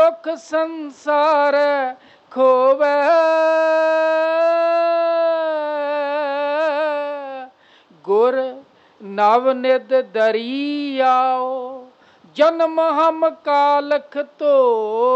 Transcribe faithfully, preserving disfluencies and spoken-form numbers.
सुख संसार खोवे। गुर नवनिध दरियाओ जन्म हम कालख तो